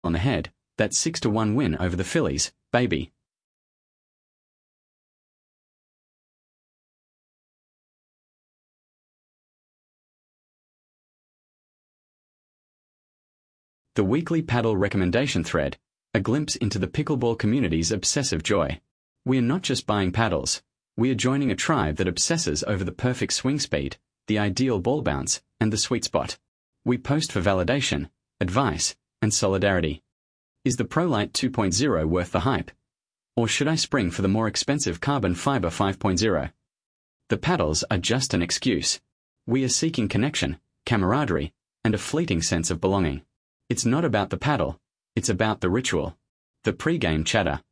on the head, that 6-1 win over the Phillies, baby. The weekly paddle recommendation thread, a glimpse into the pickleball community's obsessive joy. We are not just buying paddles, we are joining a tribe that obsesses over the perfect swing speed, the ideal ball bounce, and the sweet spot. We post for validation, advice, and solidarity. Is the ProLite 2.0 worth the hype? Or should I spring for the more expensive Carbon Fiber 5.0? The paddles are just an excuse. We are seeking connection, camaraderie, and a fleeting sense of belonging. It's not about the paddle, it's about the ritual. The pre-game chatter.